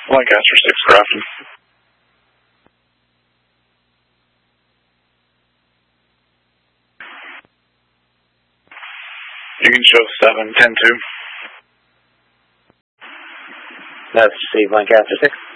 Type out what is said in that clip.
Lancaster 6 Grafton. You can show 7, 10-2. That's Steve, Lancaster 6.